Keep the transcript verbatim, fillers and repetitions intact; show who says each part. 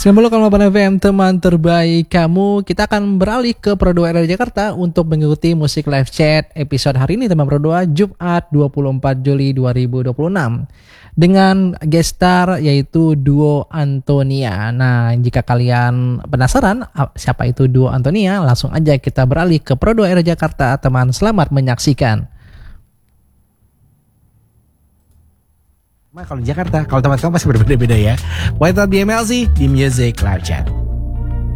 Speaker 1: sembilan puluh koma delapan F M teman terbaik kamu. Kita akan beralih ke Pro dua R R Jakarta untuk mengikuti musik live chat episode hari ini teman Pro dua Jumat dua puluh empat Juli dua ribu dua puluh enam dengan guest star yaitu duo Antonia. Nah, jika kalian penasaran siapa itu duo Antonia, langsung aja kita beralih ke Pro dua R R Jakarta. Teman, selamat menyaksikan. Nah, kalau di Jakarta, kalau teman kamu pasti berbeda-beda ya. Why not B M L sih di Music Live Chat.